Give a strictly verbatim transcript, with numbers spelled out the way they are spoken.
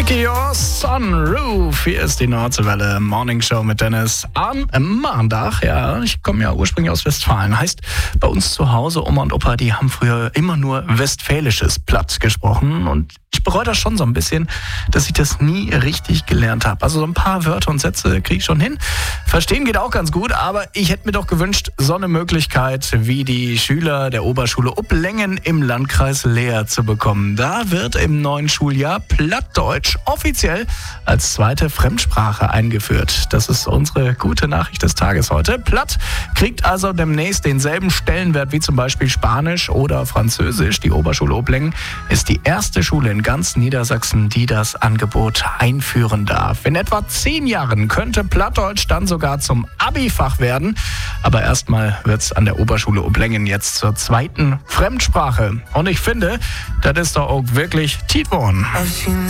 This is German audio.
Your Sunroof. Hier ist die Nordseewelle Morning Show mit Dennis am Mahndach. Ja, ich komme ja ursprünglich aus Westfalen. Heißt, bei uns zu Hause, Oma und Opa, die haben früher immer nur westfälisches Platt gesprochen. Und ich bereue das schon so ein bisschen, dass ich das nie richtig gelernt habe. Also so ein paar Wörter und Sätze kriege ich schon hin. Verstehen geht auch ganz gut, aber ich hätte mir doch gewünscht, so eine Möglichkeit wie die Schüler der Oberschule Uplengen im Landkreis Leer zu bekommen. Da wird im neuen Schuljahr Plattdeutsch offiziell als zweite Fremdsprache eingeführt. Das ist unsere gute Nachricht des Tages heute. Platt kriegt also demnächst denselben Stellenwert wie zum Beispiel Spanisch oder Französisch. Die Oberschule Uplengen ist die erste Schule in ganz Niedersachsen, die das Angebot einführen darf. In etwa zehn Jahren könnte Plattdeutsch dann sogar zum Abi-Fach werden. Aber erstmal wird es an der Oberschule Uplengen jetzt zur zweiten Fremdsprache. Und ich finde, das ist doch auch wirklich Tiet worden.